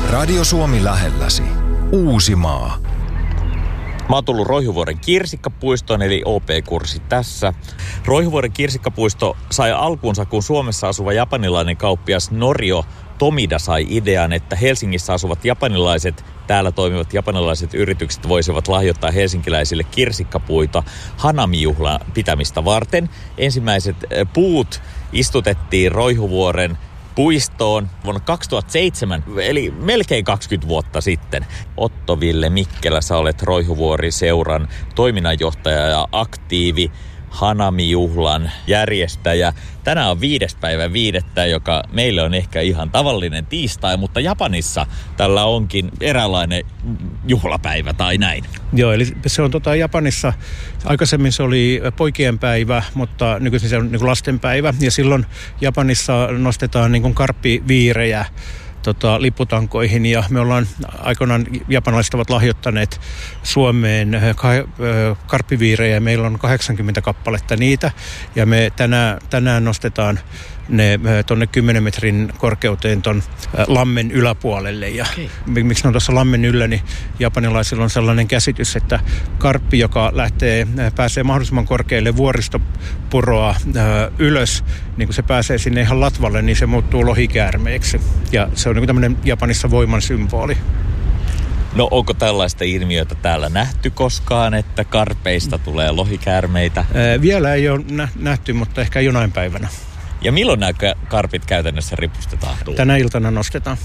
Radio Suomi lähelläsi. Uusimaa. Mä oon tullut Roihuvuoren kirsikkapuistoon, eli OP-kurssi tässä. Roihuvuoren kirsikkapuisto sai alkuunsa, kun Suomessa asuva japanilainen kauppias Norio Tomida sai idean, että Helsingissä asuvat japanilaiset, täällä toimivat japanilaiset yritykset voisivat lahjoittaa helsinkiläisille kirsikkapuita Hanami-juhlan pitämistä varten. Ensimmäiset puut istutettiin Roihuvuoren puistoon vuonna 2007, eli melkein 20 vuotta sitten. Otto-Ville Mikkelä, sä olet Roihuvuori-seuran toiminnanjohtaja ja aktiivi Hanami-juhlan järjestäjä. Tänään on 5.5., joka meille on ehkä ihan tavallinen tiistai, mutta Japanissa tällä onkin eräänlainen juhlapäivä tai näin. Joo, eli se on Japanissa, aikaisemmin se oli poikien päivä, mutta nykyisin se on niin kuin lastenpäivä. Ja silloin Japanissa nostetaan niin kuin karppiviirejä lipputankoihin, ja me ollaan aikoinaan, japanilaiset ovat lahjoittaneet Suomeen karppiviirejä. Meillä on 80 kappaletta niitä, ja me tänään nostetaan ne tuonne 10 metrin korkeuteen ton lammen yläpuolelle. Ja miksi ne on tuossa lammen yllä, niin japanilaisilla on sellainen käsitys, että karppi, joka pääsee mahdollisimman korkealle vuoristopuroa ylös, niin kun se pääsee sinne ihan latvalle, niin se muuttuu lohikäärmeeksi. Ja se on niin kuin tämmöinen Japanissa voiman symboli. No onko tällaista ilmiötä täällä nähty koskaan, että karpeista tulee lohikäärmeitä? Vielä ei ole nähty, mutta ehkä jonain päivänä. Ja milloin nämä karpit käytännössä ripustetaan? Tänä iltana nostetaan.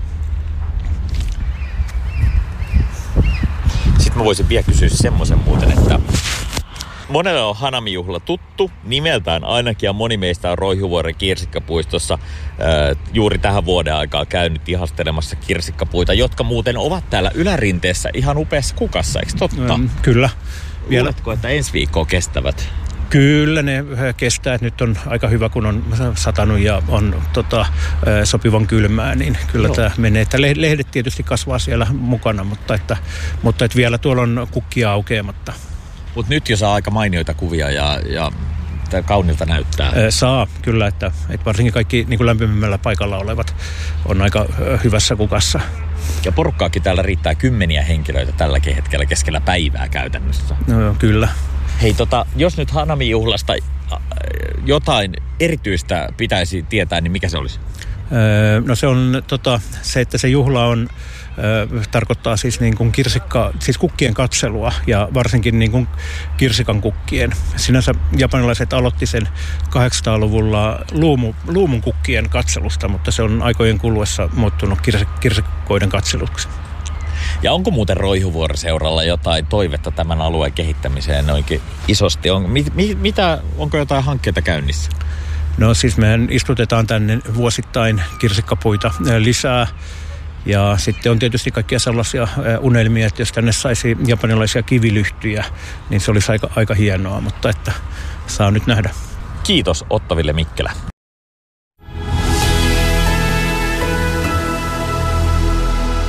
Sitten mä voisin vielä kysyä semmoisen muuten, että monelle on Hanami-juhla tuttu, nimeltään ainakin, ja moni meistä on Roihuvuoren kirsikkapuistossa juuri tähän vuoden aikaa käynyt ihastelemassa kirsikkapuita, jotka muuten ovat täällä ylärinteessä ihan upeassa kukassa, eikö totta? Kyllä. Luuletko, että ensi viikkoa kestävät? Kyllä ne kestää. Nyt on aika hyvä, kun on satanut ja on sopivan kylmää, niin kyllä tämä menee. Että lehdet tietysti kasvaa siellä mukana, mutta että vielä tuolla on kukkia aukeamatta. Mutta nyt jo saa aika mainioita kuvia ja kaunilta näyttää. Saa, kyllä, että varsinkin kaikki niin kuin lämpimmällä paikalla olevat on aika hyvässä kukassa. Ja porukkaakin täällä riittää 10 henkilöitä tälläkin hetkellä keskellä päivää käytännössä. No, kyllä. Hei, jos nyt Hanami-juhlasta jotain erityistä pitäisi tietää, niin mikä se olisi? No se on se, että se juhla on tarkoittaa siis niin kuin siis kukkien katselua, ja varsinkin niin kuin kirsikan kukkien. Sinänsä japanilaiset aloitti sen 800-luvulla luumun kukkien katselusta, mutta se on aikojen kuluessa muuttunut kirsikoiden katseluksi. Ja onko muuten Roihuvuori-seuralla jotain toivetta tämän alueen kehittämiseen noinkin isosti? Onko jotain hankkeita käynnissä? No siis mehän istutetaan tänne vuosittain kirsikkapuita lisää. Ja sitten on tietysti kaikkia sellaisia unelmia, että jos tänne saisi japanilaisia kivilyhtyjä, niin se olisi aika hienoa, mutta että saa nyt nähdä. Kiitos Otto-Ville Mikkelä.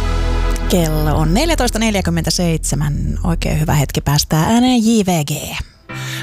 Kello on 14.47. Oikein hyvä hetki päästää ääneen JVG.